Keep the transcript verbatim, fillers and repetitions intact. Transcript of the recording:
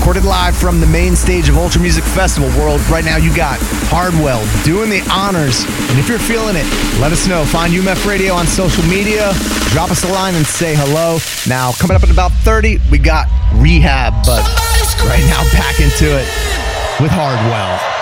recorded live from the main stage of Ultra Music Festival World. Right now you got Hardwell doing the honors. And if you're feeling it, let us know. Find U M F Radio on social media. Drop us a line and say hello. Now, coming up in about thirty, we got Rehab. But right now, back into it with Hardwell.